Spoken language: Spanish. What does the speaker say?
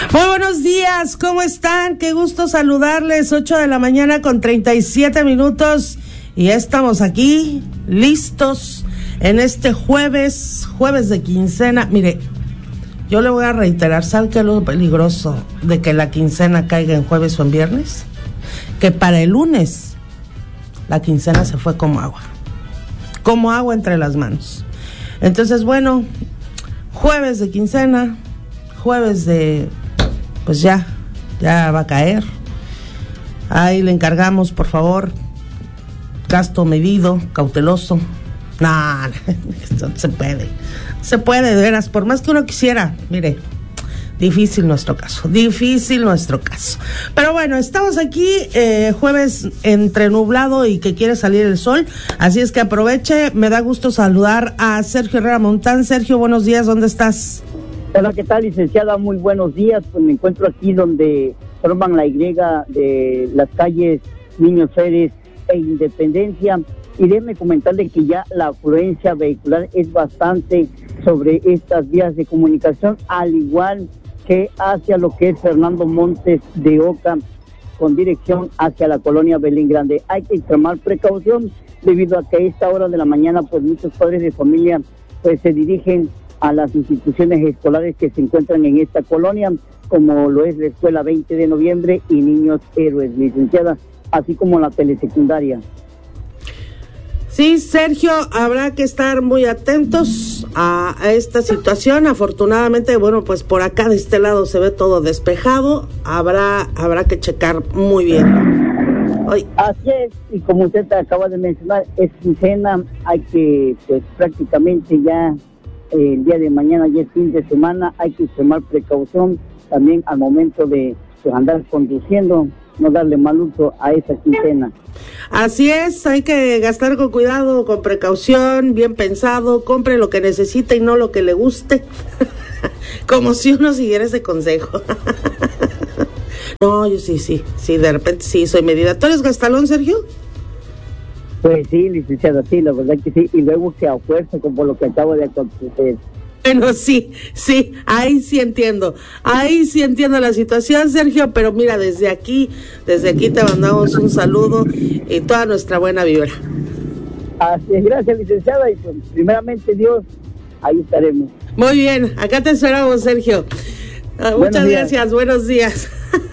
Muy buenos días, ¿cómo están? Qué gusto saludarles, 8:37 a.m. y ya estamos aquí, listos en este jueves de quincena. Mire, yo le voy a reiterar, ¿sabe qué es lo peligroso de que la quincena caiga en jueves o en viernes? Que para el lunes la quincena se fue como agua entre las manos. Entonces, bueno, jueves de quincena, jueves de... pues ya va a caer. Ahí le encargamos, por favor, gasto medido, cauteloso. No, esto se puede, de veras, por más que uno quisiera, mire, difícil nuestro caso. Pero bueno, estamos aquí, jueves entre nublado y que quiere salir el sol, así es que aproveche. Me da gusto saludar a Sergio Herrera Montán. Sergio, buenos días, ¿dónde estás? Hola, ¿qué tal, licenciada? Muy buenos días. Pues me encuentro aquí donde forman la Y de las calles Niños Héroes e Independencia. Y déjeme comentarle que ya la afluencia vehicular es bastante sobre estas vías de comunicación, al igual que hacia lo que es Fernando Montes de Oca, con dirección hacia la colonia Belén Grande. Hay que extremar precaución debido a que a esta hora de la mañana pues muchos padres de familia pues se dirigen a las instituciones escolares que se encuentran en esta colonia, como lo es la Escuela 20 de Noviembre y Niños Héroes, licenciada, así como la telesecundaria. Sí, Sergio, habrá que estar muy atentos a esta situación. Afortunadamente, bueno, pues por acá de este lado se ve todo despejado. Habrá que checar muy bien. Hoy. Así es, y como usted acaba de mencionar, es quincena, hay que, pues prácticamente ya el día de mañana, ya es fin de semana, hay que tomar precaución también al momento de andar conduciendo, no darle mal uso a esa quincena. Así es, hay que gastar con cuidado, con precaución, bien pensado, compre lo que necesite y no lo que le guste, como si uno siguiera ese consejo. No, yo sí, de repente sí, soy medida. ¿Tú eres gastalón, Sergio? Pues sí, licenciada, sí, la verdad que sí, y luego se afuerza como lo que acaba de acontecer. Bueno, sí, ahí sí entiendo la situación, Sergio, pero mira, desde aquí te mandamos un saludo y toda nuestra buena vibra. Así es, gracias, licenciada, y pues primeramente Dios, ahí estaremos. Muy bien, acá te esperamos, Sergio. Muchas gracias, buenos días.